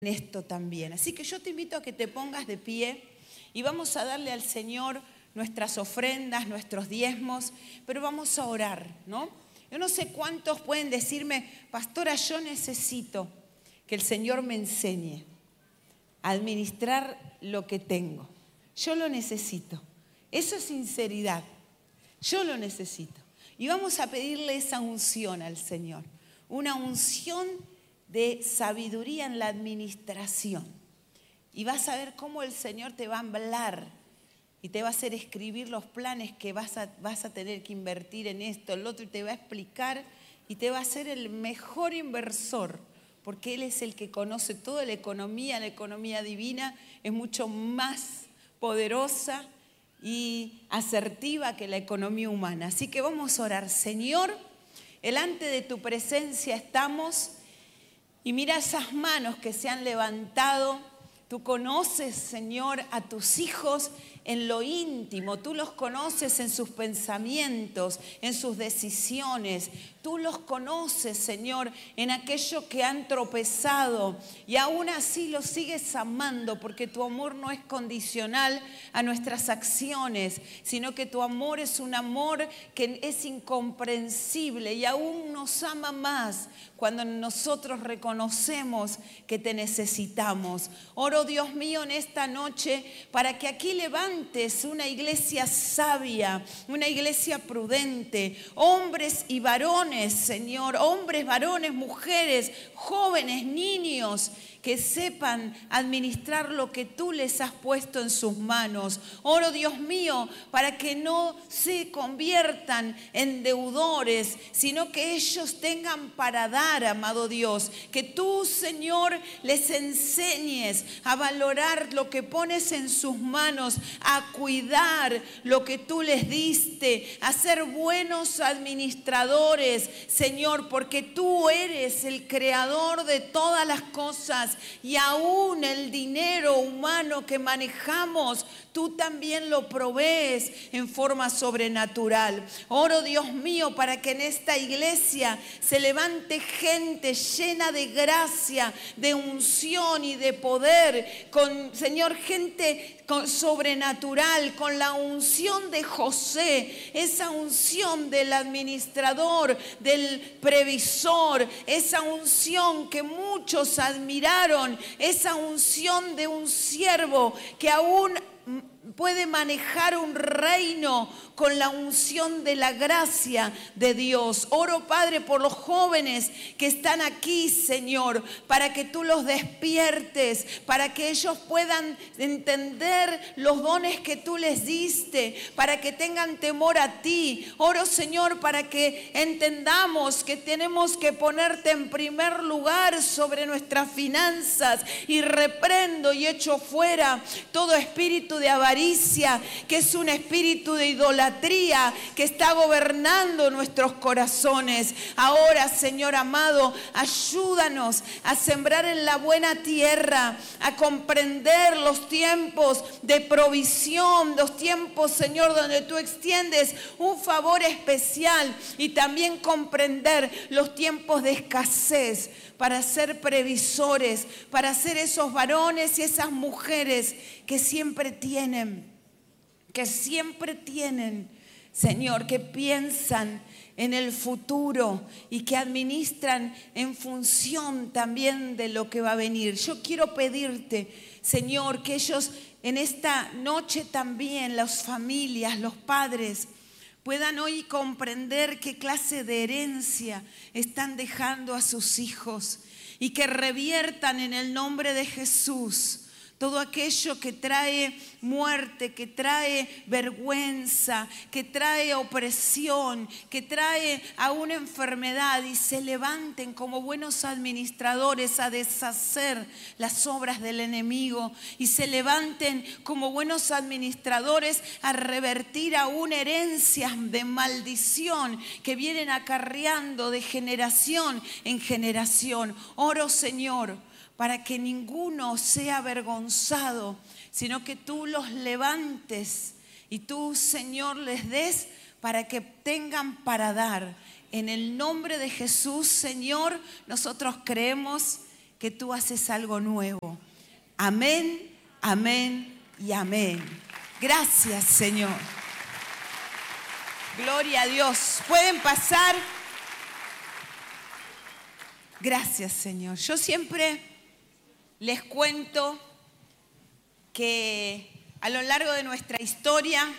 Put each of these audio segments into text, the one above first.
esto también. Así que yo te invito a que te pongas de pie y vamos a darle al Señor nuestras ofrendas, nuestros diezmos, pero vamos a orar, ¿no? Yo no sé cuántos pueden decirme, pastora, yo necesito que el Señor me enseñe a administrar lo que tengo. Yo lo necesito. Eso es sinceridad. Yo lo necesito. Y vamos a pedirle esa unción al Señor. Una unción de sabiduría en la administración. Y vas a ver cómo el Señor te va a hablar y te va a hacer escribir los planes que vas a tener que invertir en esto, el otro, y te va a explicar y te va a hacer el mejor inversor, porque Él es el que conoce toda la economía divina es mucho más poderosa y asertiva que la economía humana. Así que vamos a orar. Señor, delante de tu presencia estamos. Y mira esas manos que se han levantado. Tú conoces, Señor, a tus hijos en lo íntimo. Tú los conoces en sus pensamientos, en sus decisiones. Tú los conoces, Señor, en aquello que han tropezado. Y aún así los sigues amando, porque tu amor no es condicional a nuestras acciones, sino que tu amor es un amor que es incomprensible y aún nos ama más cuando nosotros reconocemos que te necesitamos. Oro, Dios mío, en esta noche para que aquí levantes una iglesia sabia, una iglesia prudente, hombres y varones, Señor, hombres, varones, mujeres, jóvenes, niños, que sepan administrar lo que tú les has puesto en sus manos. Oro, Dios mío, para que no se conviertan en deudores, sino que ellos tengan para dar, amado Dios. Que tú, Señor, les enseñes a valorar lo que pones en sus manos, a cuidar lo que tú les diste, a ser buenos administradores, Señor, porque tú eres el creador de todas las cosas. Y aún el dinero humano que manejamos, tú también lo provees en forma sobrenatural. Oro, Dios mío, para que en esta iglesia se levante gente llena de gracia, de unción y de poder, con, Señor, gente sobrenatural, con la unción de José, esa unción del administrador, del previsor, esa unción que muchos admiraron, esa unción de un siervo que aún puede manejar un reino con la unción de la gracia de Dios. Oro, Padre, por los jóvenes que están aquí, Señor, para que tú los despiertes, para que ellos puedan entender los dones que tú les diste, para que tengan temor a ti. Oro, Señor, para que entendamos que tenemos que ponerte en primer lugar sobre nuestras finanzas, y reprendo y echo fuera todo espíritu de avaricia, que es un espíritu de idolatría que está gobernando nuestros corazones. Ahora, Señor amado, ayúdanos a sembrar en la buena tierra, a comprender los tiempos de provisión, los tiempos, Señor, donde tú extiendes un favor especial, y también comprender los tiempos de escasez, para ser previsores, para ser esos varones y esas mujeres que siempre tienen, Señor, que piensan en el futuro y que administran en función también de lo que va a venir. Yo quiero pedirte, Señor, que ellos en esta noche también, las familias, los padres, puedan hoy comprender qué clase de herencia están dejando a sus hijos, y que reviertan en el nombre de Jesús todo aquello que trae muerte, que trae vergüenza, que trae opresión, que trae aún enfermedad, y se levanten como buenos administradores a deshacer las obras del enemigo, y se levanten como buenos administradores a revertir aún herencias de maldición que vienen acarreando de generación en generación. Oro, Señor, para que ninguno sea avergonzado, sino que tú los levantes y tú, Señor, les des para que tengan para dar. En el nombre de Jesús, Señor, nosotros creemos que tú haces algo nuevo. Amén, amén y amén. Gracias, Señor. Gloria a Dios. Pueden pasar. Gracias, Señor. Yo siempre les cuento que a lo largo de nuestra historia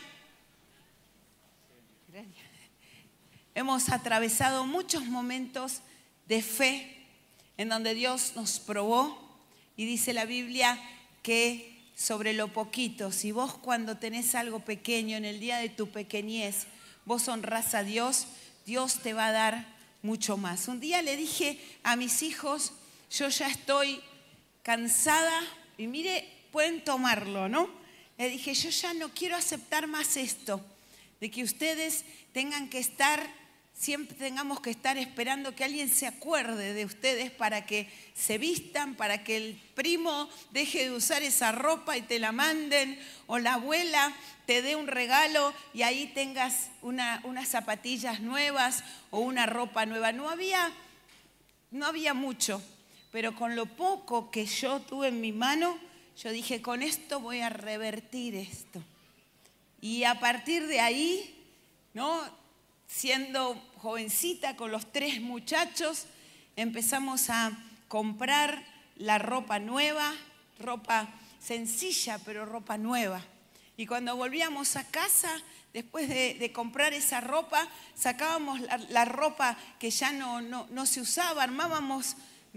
hemos atravesado muchos momentos de fe en donde Dios nos probó, y dice la Biblia que sobre lo poquito, si vos cuando tenés algo pequeño, en el día de tu pequeñez, vos honrás a Dios, Dios te va a dar mucho más. Un día le dije a mis hijos, yo ya estoy cansada, y mire, pueden tomarlo, ¿no? Le dije, yo ya no quiero aceptar más esto, de que ustedes tengan que estar, siempre tengamos que estar esperando que alguien se acuerde de ustedes para que se vistan, para que el primo deje de usar esa ropa y te la manden, o la abuela te dé un regalo y ahí tengas unas zapatillas nuevas o una ropa nueva. No había mucho, pero con lo poco que yo tuve en mi mano, yo dije, con esto voy a revertir esto. Y a partir de ahí, ¿no?, siendo jovencita con los 3 muchachos, empezamos a comprar la ropa nueva, ropa sencilla, pero ropa nueva. Y cuando volvíamos a casa, después de comprar esa ropa, sacábamos la ropa que ya no se usaba, armábamos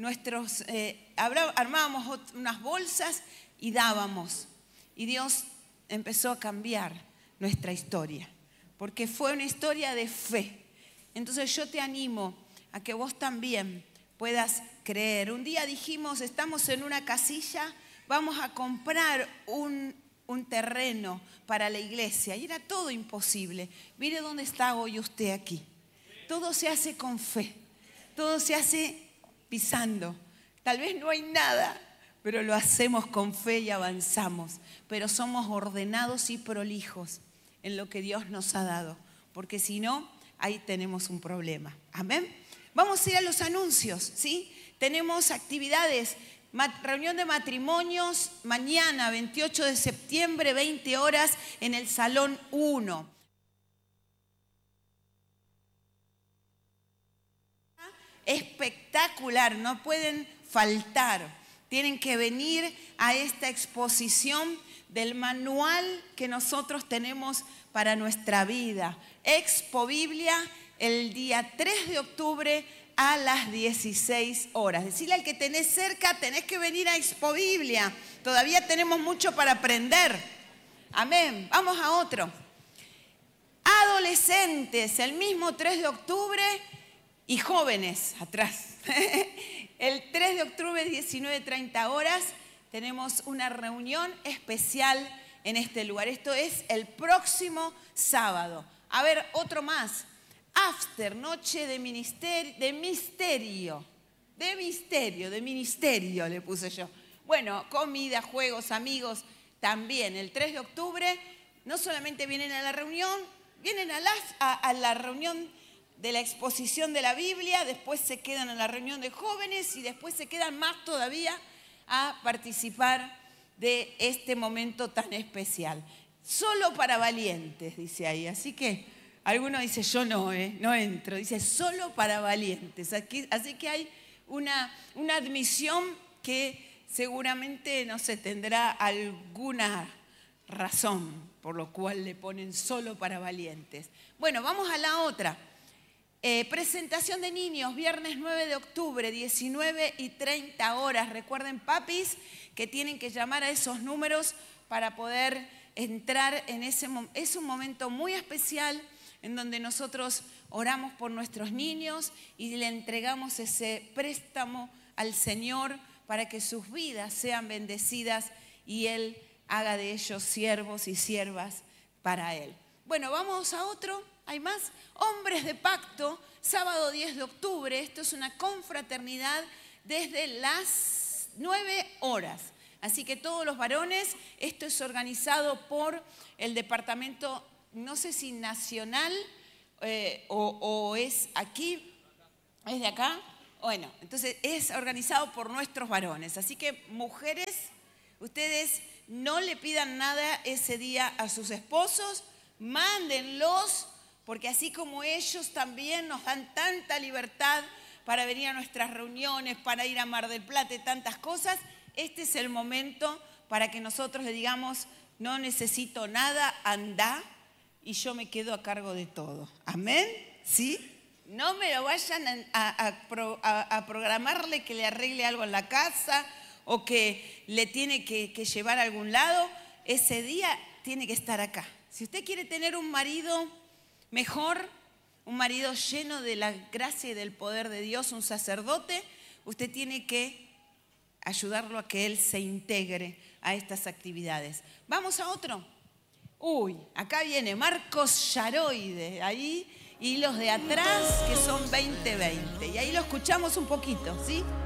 unas bolsas y dábamos. Y Dios empezó a cambiar nuestra historia, porque fue una historia de fe. Entonces yo te animo a que vos también puedas creer. Un día dijimos, estamos en una casilla, vamos a comprar un terreno para la iglesia, y era todo imposible. Mire dónde está hoy usted aquí. Todo se hace con fe, todo se hace pisando. Tal vez no hay nada, pero lo hacemos con fe y avanzamos. Pero somos ordenados y prolijos en lo que Dios nos ha dado, porque si no, ahí tenemos un problema. Amén. Vamos a ir a los anuncios, ¿sí? Tenemos actividades, reunión de matrimonios mañana, 28 de septiembre, 20 horas, en el Salón 1. Espectacular, no pueden faltar. Tienen que venir a esta exposición del manual que nosotros tenemos para nuestra vida. Expo Biblia, el día 3 de octubre a las 16 horas. Decirle al que tenés cerca, tenés que venir a Expo Biblia. Todavía tenemos mucho para aprender. Amén. Vamos a otro. Adolescentes, el mismo 3 de octubre, y jóvenes, atrás. El 3 de octubre, 19:30 horas, tenemos una reunión especial en este lugar. Esto es el próximo sábado. A ver, otro más. After, noche de ministerio, le puse yo. Bueno, comida, juegos, amigos, también el 3 de octubre, no solamente vienen a la reunión, vienen a la reunión de la exposición de la Biblia, después se quedan en la reunión de jóvenes y después se quedan más todavía a participar de este momento tan especial. Solo para valientes, dice ahí. Así que alguno dice, yo no entro. Dice, solo para valientes. Así que hay una admisión que seguramente, no sé, tendrá alguna razón por lo cual le ponen solo para valientes. Bueno, vamos a la otra. Presentación de niños, viernes 9 de octubre, 19:30 horas. Recuerden, papis, que tienen que llamar a esos números para poder entrar en ese momento. Es un momento muy especial en donde nosotros oramos por nuestros niños y le entregamos ese préstamo al Señor para que sus vidas sean bendecidas y Él haga de ellos siervos y siervas para Él. Bueno, vamos a otro. ¿Hay más? Hombres de Pacto, sábado 10 de octubre. Esto es una confraternidad desde las 9 horas. Así que todos los varones, esto es organizado por el departamento, no sé si nacional o es aquí, es de acá. Bueno, entonces es organizado por nuestros varones. Así que mujeres, ustedes no le pidan nada ese día a sus esposos, mándenlos, porque así como ellos también nos dan tanta libertad para venir a nuestras reuniones, para ir a Mar del Plata y tantas cosas, este es el momento para que nosotros le digamos, no necesito nada, andá y yo me quedo a cargo de todo. ¿Amén? ¿Sí? No me lo vayan a programarle que le arregle algo en la casa o que le tiene que llevar a algún lado. Ese día tiene que estar acá. Si usted quiere tener un marido mejor, un marido lleno de la gracia y del poder de Dios, un sacerdote, usted tiene que ayudarlo a que él se integre a estas actividades. Vamos a otro. Uy, acá viene Marcos Yaroide, ahí, y los de atrás que son 2020. Y ahí lo escuchamos un poquito, ¿sí?